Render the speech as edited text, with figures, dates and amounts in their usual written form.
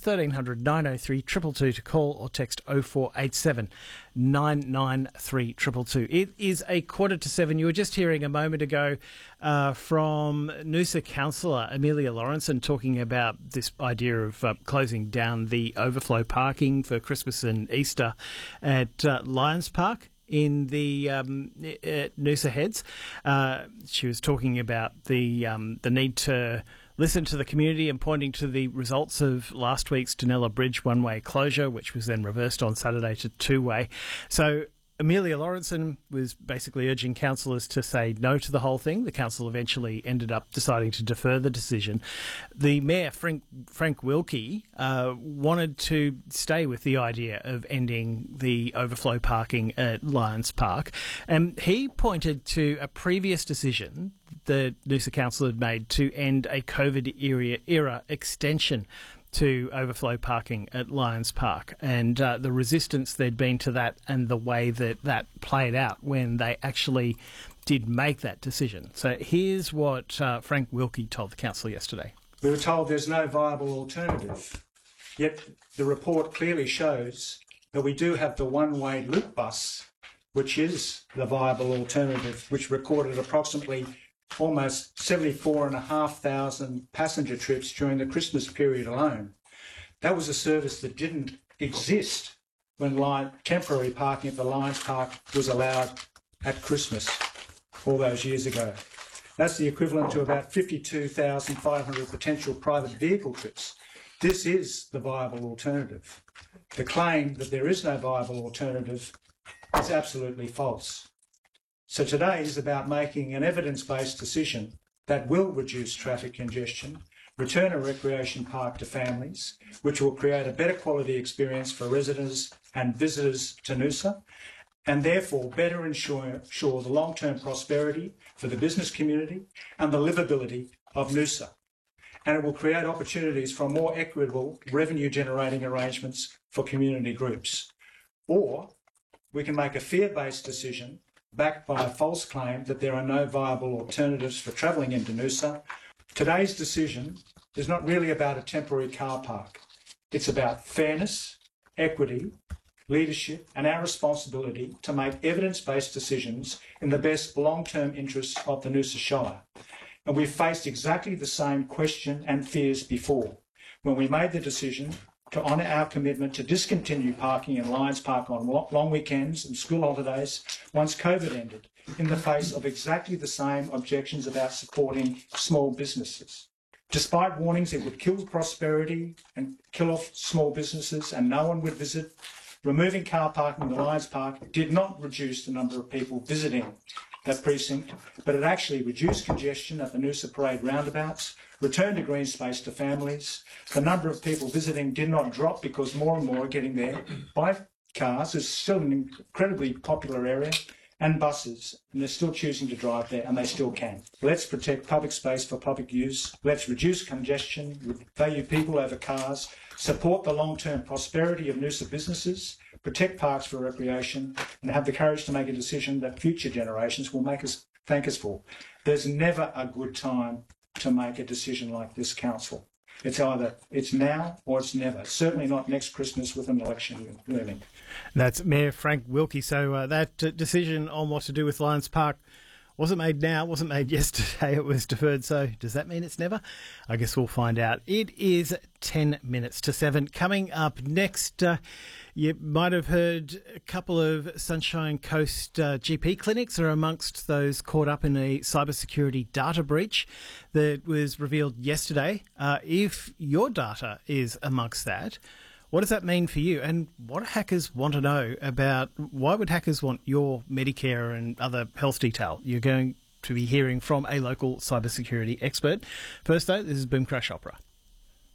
1300 903 222 to call or text 0487 993 222. It is 6:45. You were just hearing a moment ago from Noosa councillor Amelia Lawrenson talking about this idea of closing down the overflow parking for Christmas and Easter at Lions Park in the Noosa Heads. She was talking about the need to listen to the community and pointing to the results of last week's Dunella Bridge one-way closure, which was then reversed on Saturday to two-way. So Amelia Lawrenson was basically urging councillors to say no to the whole thing. The council eventually ended up deciding to defer the decision. The Mayor, Frank Wilkie, wanted to stay with the idea of ending the overflow parking at Lions Park. And he pointed to a previous decision the Noosa Council had made to end a COVID era extension to overflow parking at Lions Park, and the resistance there'd been to that and the way that played out when they actually did make that decision. So here's what Frank Wilkie told the council yesterday. We were told there's no viable alternative, yet the report clearly shows that we do have the one-way loop bus, which is the viable alternative, which recorded approximately almost 74,500 passenger trips during the Christmas period alone. That was a service that didn't exist when temporary parking at the Lions Park was allowed at Christmas all those years ago. That's the equivalent to about 52,500 potential private vehicle trips. This is the viable alternative. The claim that there is no viable alternative is absolutely false. So today is about making an evidence-based decision that will reduce traffic congestion, return a recreation park to families, which will create a better quality experience for residents and visitors to Noosa, and therefore better ensure the long-term prosperity for the business community and the livability of Noosa. And it will create opportunities for more equitable revenue-generating arrangements for community groups. Or we can make a fear-based decision backed by a false claim that there are no viable alternatives for travelling into Noosa. Today's decision is not really about a temporary car park. It's about fairness, equity, leadership and our responsibility to make evidence-based decisions in the best long-term interests of the Noosa Shire. And we've faced exactly the same question and fears before when we made the decision to honour our commitment to discontinue parking in Lions Park on long weekends and school holidays once COVID ended, in the face of exactly the same objections about supporting small businesses. Despite warnings it would kill prosperity and kill off small businesses and no one would visit, removing car parking in the Lions Park did not reduce the number of people visiting that precinct, but it actually reduced congestion at the Noosa Parade roundabouts, returned a green space to families. The number of people visiting did not drop because more and more are getting there by cars. It's still an incredibly popular area, and buses, and they're still choosing to drive there, and they still can. Let's protect public space for public use. Let's reduce congestion, value people over cars, support the long-term prosperity of Noosa businesses, protect parks for recreation, and have the courage to make a decision that future generations will thank us for. There's never a good time to make a decision like this, Council. It's either it's now or it's never. Certainly not next Christmas with an election looming. That's Mayor Frank Wilkie. So that decision on what to do with Lions Park wasn't made now, wasn't made yesterday, it was deferred. So does that mean it's never? I guess we'll find out. It is 10 minutes to 7. Coming up next, you might have heard a couple of Sunshine Coast GP clinics are amongst those caught up in a cybersecurity data breach that was revealed yesterday. If your data is amongst that, what does that mean for you? And what do hackers want to know about why would hackers want your Medicare and other health detail? You're going to be hearing from a local cybersecurity expert. First, though, this is Boom Crash Opera.